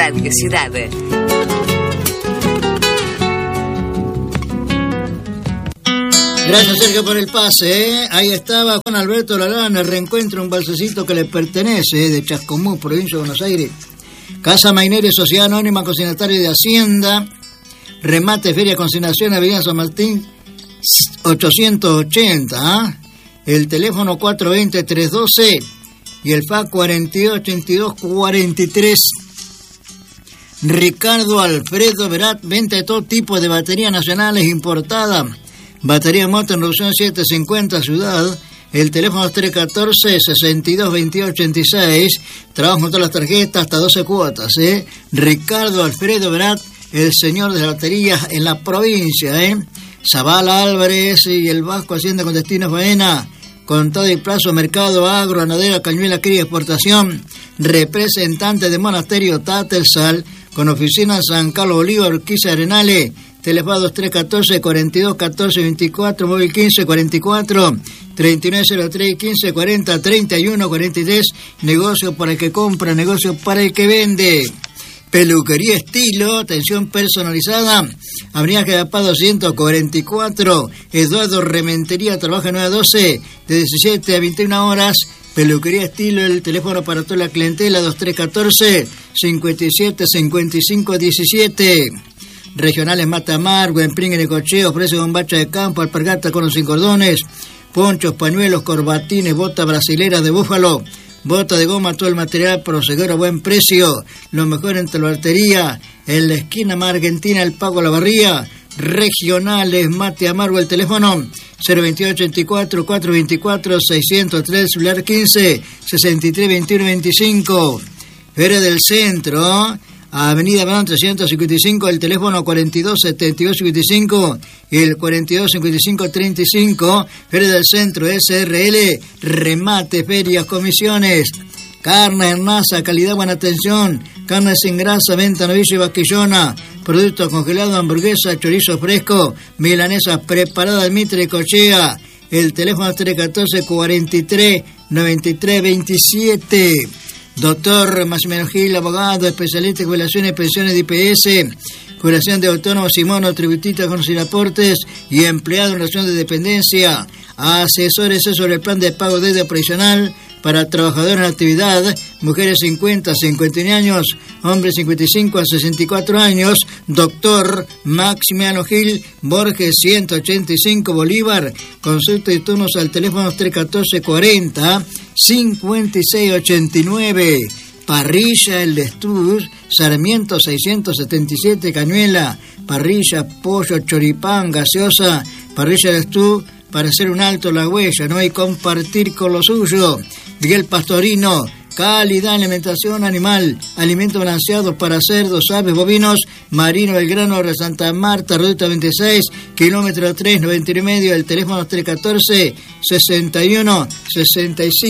Radio Ciudad. Gracias, Sergio, por el pase, ¿eh? Ahí estaba Juan Alberto Lalán, el reencuentro, un balsecito que le pertenece, de Chascomús, provincia de Buenos Aires. Casa Mainera y Sociedad Anónima, consignatario de Hacienda. Remate, Feria, Consignación, Avenida San Martín, 880, ¿eh? El teléfono 420-312 y el fax 4282-43. Ricardo Alfredo Verat, venta de todo tipo de baterías nacionales importadas. Batería moto en reducción 750 Ciudad. El teléfono es 314-622886. Trabajo con todas las tarjetas hasta 12 cuotas, ¿eh? Ricardo Alfredo Verat, el señor de las baterías en la provincia, ¿eh? Zavala Álvarez y el Vasco Hacienda con destino faena. Contado y plazo, mercado, agro, ganadera, cañuela, cría y exportación. Representante de Monasterio Tatelsal, con oficina en San Carlos Bolívar, Urquiza Arenales. Teléfono 2314-4214-24, móvil 1544-3903-1540-3143. Negocio para el que compra, negocio para el que vende. Peluquería Estilo, atención personalizada. Avenida Gedapá 244. Eduardo Rementería, trabaja 9 a 12, de 17 a 21 horas. Peluquería Estilo, el teléfono para toda la clientela, 2314-575517. Regionales Matamar, Güemprín, Necochea, ofrece bombacha de campo, alpargata con los 5 cordones, ponchos, pañuelos, corbatines, botas brasileras de búfalo, bota de goma, todo el material proseguro a buen precio. Lo mejor en Taloartería, en la esquina más argentina, el Pago a la Barría. Regionales Mate Amargo, el teléfono 028-424-603, celular 15-63-21-25. Feria del Centro, Avenida Verón 355, el teléfono 42-72-55 y el 42-55-35. Feria del Centro, SRL, remate, ferias, comisiones. Carne Hernaza, calidad, buena atención. Carne sin grasa, venta, novillo y vaquillona. Productos congelados, hamburguesa, chorizo fresco, milanesas preparadas, Mitre Cochea. El teléfono 314-43-93-27. Doctor Maximiliano Gil, abogado, especialista en jubilaciones, pensiones de IPS, jubilación de autónomos y monotributistas con sin aportes y empleados en relación de dependencia. Asesórese sobre el plan de pago de deuda provisional para trabajadores en actividad, mujeres 50 a 51 años, hombres 55 a 64 años. Doctor Maximiliano Gil, Borges 185 Bolívar. Consulta y turnos al teléfono 314-40-5689. Parrilla El Destur, Sarmiento 677 Cañuela. Parrilla, pollo, choripán, gaseosa. Parrilla El Destur, para hacer un alto en la huella, ¿no? Y compartir con lo suyo. Miguel Pastorino, calidad, alimentación animal, alimentos balanceados para cerdos, aves, bovinos. Marino Belgrano de Santa Marta, ruta 26, kilómetro 3, 91 y medio. El teléfono 314-61-65.